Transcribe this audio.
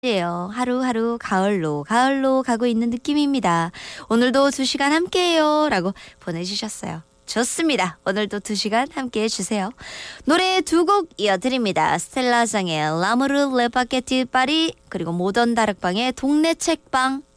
예요. 하루하루 가을로 가고 있는 느낌입니다. 오늘도 2시간 함께해요 라고 보내주셨어요. 좋습니다. 오늘도 2시간 함께해 주세요. 노래 2곡 이어드립니다. 스텔라장의 라무르 레파게티 파리 그리고 모던 다락방의 동네 책방.